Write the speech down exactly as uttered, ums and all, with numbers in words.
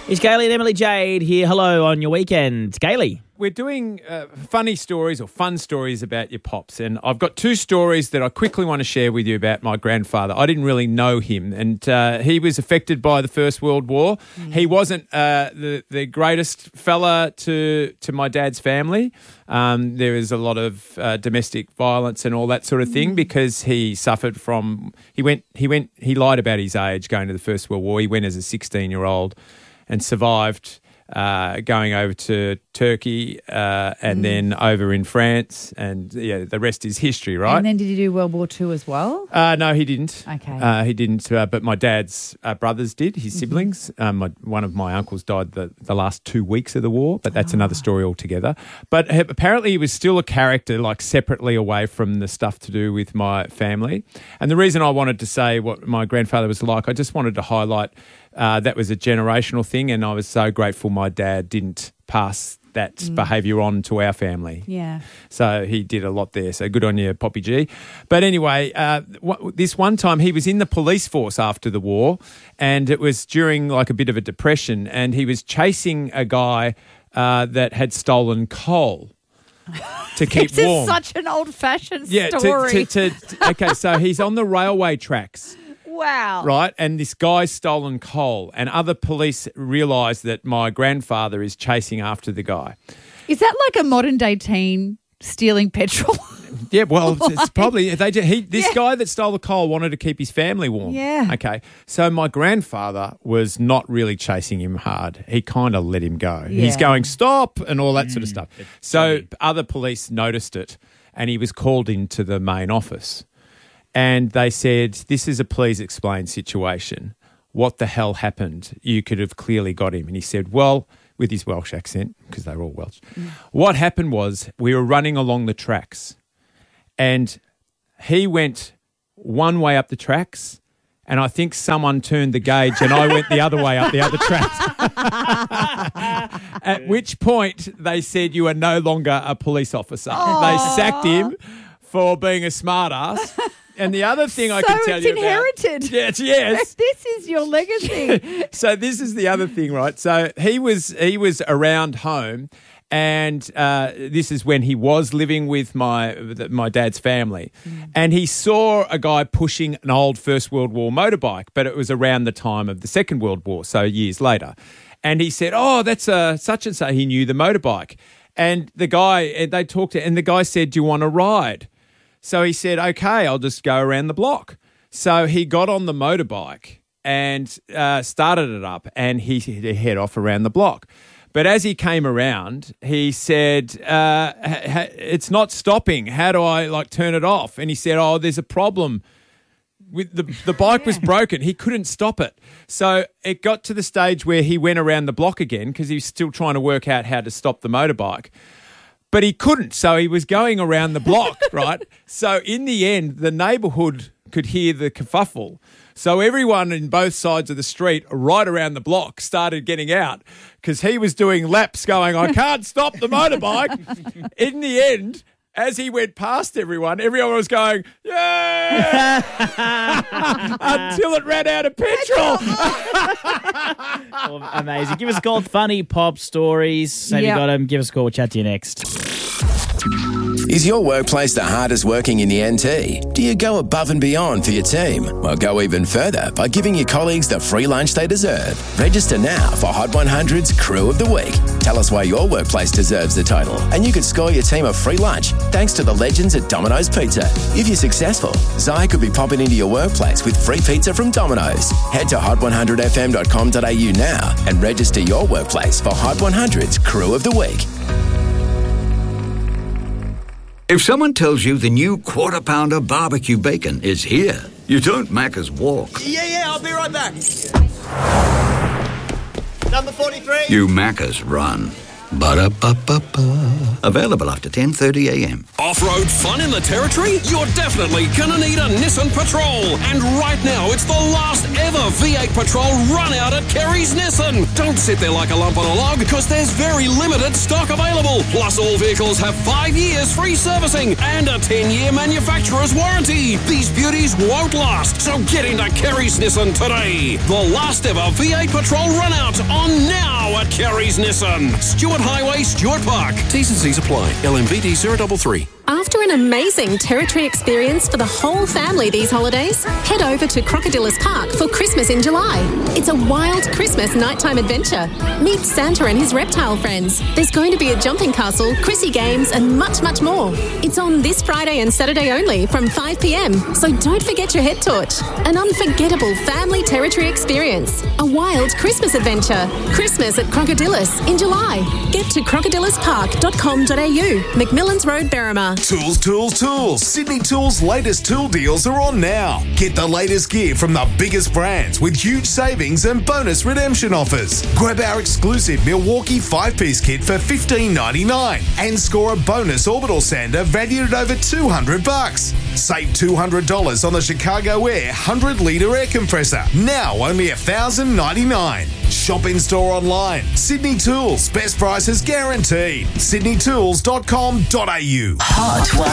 It's Gailey and Emily Jade here. Hello on your weekend. Gailey. We're doing uh, funny stories or fun stories about your pops, and I've got two stories that I quickly want to share with you about my grandfather. I didn't really know him, and uh, he was affected by the First World War. Mm. He wasn't uh, the the greatest fella to to my dad's family. Um, there was a lot of uh, domestic violence and all that sort of thing mm. because he suffered from he went he went he lied about his age going to the First World War. He went as a sixteen year old and survived. Uh, going over to Turkey uh, and mm. then over in France, and yeah, the rest is history, right? And then did he do World War Two as well? Uh, no, he didn't. Okay. Uh, he didn't, uh, but my dad's uh, brothers did, his siblings. Mm-hmm. Um, my, one of my uncles died the, the last two weeks of the war, but that's oh. another story altogether. But uh, apparently he was still a character, like separately away from the stuff to do with my family. And the reason I wanted to say what my grandfather was like, I just wanted to highlight Uh, that was a generational thing, and I was so grateful my dad didn't pass that mm. behaviour on to our family. Yeah. So he did a lot there. So good on you, Poppy G. But anyway, uh, what, this one time he was in the police force after the war, and it was during like a bit of a depression, and he was chasing a guy uh, that had stolen coal. To keep this warm. This is such an old-fashioned yeah, story. To, to, to, okay, so he's on the railway tracks. Wow. Right, and this guy's stolen coal, and other police realise that my grandfather is chasing after the guy. Is that like a modern-day teen stealing petrol? Yeah, well, it's, it's probably they. He, this yeah. guy that stole the coal wanted to keep his family warm. Yeah. Okay, so my grandfather was not really chasing him hard. He kind of let him go. Yeah. He's going, stop, and all that mm, sort of stuff. So funny. Other police noticed it, and he was called into the main office. And they said, this is a please explain situation. What the hell happened? You could have clearly got him. And he said, well, with his Welsh accent, because they were all Welsh, mm. what happened was we were running along the tracks and he went one way up the tracks and I think someone turned the gauge and I went the other way up the other tracks. At which point they said, you are no longer a police officer. Aww. They sacked him for being a smart ass. And the other thing so I can tell it's you inherited. about... Yes, yes. This is your legacy. So this is the other thing, right? So he was he was around home, and uh, this is when he was living with my my dad's family, mm. and he saw a guy pushing an old First World War motorbike, but it was around the time of the Second World War, so years later. And he said, oh, that's a such and so. He knew the motorbike. And the guy, they talked to, and the guy said, do you want to ride? So he said, okay, I'll just go around the block. So he got on the motorbike and uh, started it up and he, he head off around the block. But as he came around, he said, uh, ha- it's not stopping. How do I like turn it off? And he said, oh, there's a problem. With the, the bike was broken. He couldn't stop it. So it got to the stage where he went around the block again because he was still trying to work out how to stop the motorbike. But he couldn't, so he was going around the block, right? So in the end, the neighbourhood could hear the kerfuffle. So everyone in both sides of the street, right around the block, started getting out because he was doing laps going, I can't stop the motorbike. In the end, as he went past everyone, everyone was going, yeah, until it ran out of petrol. Oh, amazing. Give us a call. Funny pop stories. Have yep. you got them? Give us a call. We'll chat to you next. Is your workplace the hardest working in the N T? Do you go above and beyond for your team? Well, go even further by giving your colleagues the free lunch they deserve. Register now for Hot one hundred's Crew of the Week. Tell us why your workplace deserves the title, and you could score your team a free lunch thanks to the legends at Domino's Pizza. If you're successful, Zai could be popping into your workplace with free pizza from Domino's. Head to hot one hundred f m dot com dot a u now and register your workplace for Hot one hundred's Crew of the Week. If someone tells you the new Quarter Pounder barbecue bacon is here, you don't Macca's walk. Yeah, yeah, I'll be right back. Number forty-three. You Macca's run. Ba-da-ba-ba-ba. Available after ten thirty a m. Off-road fun in the Territory? You're definitely gonna need a Nissan Patrol. And right now, it's the last ever V eight Patrol run out at Kerry's Nissan. Don't sit there like a lump on a log, because there's very limited stock available. Plus, all vehicles have five years free servicing and a ten-year manufacturer's warranty. These beauties won't last, so get into Kerry's Nissan today. The last ever V eight Patrol run out on now at Kerry's Nissan. Stewart Highway, Stewart Park. T's and C's apply. L M V D zero three three. After an amazing Territory experience for the whole family these holidays, head over to Crocodilus Park for Christmas in July. It's a wild Christmas nighttime adventure. Meet Santa and his reptile friends. There's going to be a jumping castle, Chrissy games, and much, much more. It's on this Friday and Saturday only from five p m, so don't forget your head torch. An unforgettable family Territory experience. A wild Christmas adventure. Christmas at Crocodilus in July. Get to crocodilus park dot com dot a u, McMillans Road, Berrima. Tools, tools, tools. Sydney Tools' latest tool deals are on now. Get the latest gear from the biggest brands with huge savings and bonus redemption offers. Grab our exclusive Milwaukee five-piece kit for fifteen ninety-nine and score a bonus orbital sander valued at over two hundred bucks. Save two hundred dollars on the Chicago Air one hundred litre air compressor. Now only one thousand ninety-nine dollars. Shop in store online. Sydney Tools. Best prices guaranteed. sydney tools dot com dot a u. Hot one